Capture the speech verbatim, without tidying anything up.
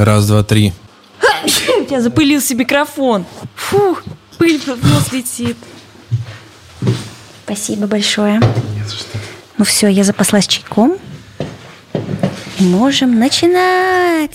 Раз, два, три. У тебя запылился микрофон. Фух, пыль в нос летит. Спасибо большое. Не за что. Ну все, я запаслась чайком. И можем начинать.